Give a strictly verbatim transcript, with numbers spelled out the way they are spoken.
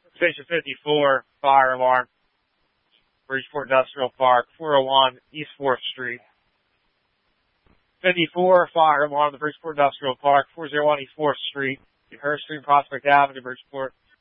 Station fifty-four, fire alarm, Bridgeport Industrial Park, four oh one East fourth Street. fifty-four, fire alarm, the Bridgeport Industrial Park, four oh one East fourth Street, Hurst Street, Prospect Avenue, Bridgeport.